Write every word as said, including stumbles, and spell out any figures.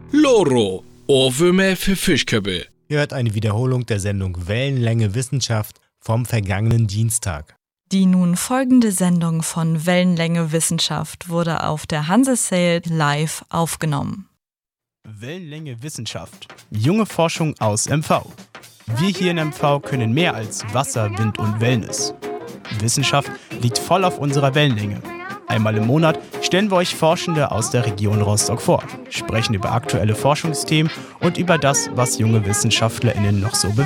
Loro, Ohrwürmer für Fischköppe. Ihr hört eine Wiederholung der Sendung Wellenlänge Wissenschaft vom vergangenen Dienstag. Die nun folgende Sendung von Wellenlänge Wissenschaft wurde auf der Hanse-Sail live aufgenommen. Wellenlänge Wissenschaft. Junge Forschung aus M V. Wir hier in M V können mehr als Wasser, Wind und Wellness. Wissenschaft liegt voll auf unserer Wellenlänge. Einmal im Monat stellen wir euch Forschende aus der Region Rostock vor, sprechen über aktuelle Forschungsthemen und über das, was junge WissenschaftlerInnen noch so bewegt.